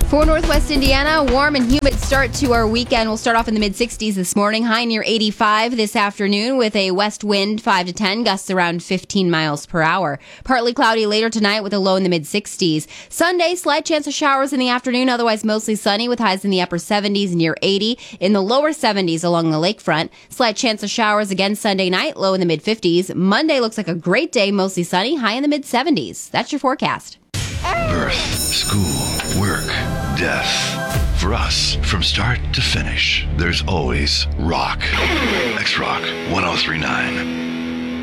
For Northwest Indiana, warm and humid start to our weekend. We'll start off in the mid-60s this morning, high near 85 this afternoon with a west wind 5 to 10, gusts around 15 miles per hour. Partly cloudy later tonight with a low in the mid-60s. Sunday, slight chance of showers in the afternoon, otherwise mostly sunny with highs in the upper 70s near 80. In the lower 70s along the lakefront. Slight chance of showers again Sunday night, low in the mid-50s. Monday looks like a great day, mostly sunny, high in the mid-70s. That's your forecast. Birth, school, work, death. For us, from start to finish, there's always rock. X-Rock 1039.